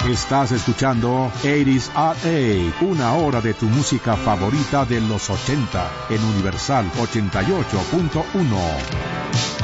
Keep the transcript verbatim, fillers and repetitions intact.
Estás escuchando ochenta R A, una hora de tu música favorita de los ochenta en Universal ochenta y ocho punto uno.